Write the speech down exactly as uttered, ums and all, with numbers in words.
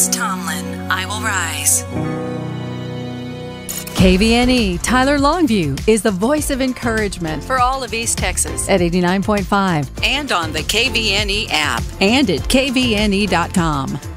Tomlin, I Will Rise. K V N E Tyler Longview is the voice of encouragement For all of East Texas. at eighty-nine point five And on the K V N E app. and at K V N E dot com.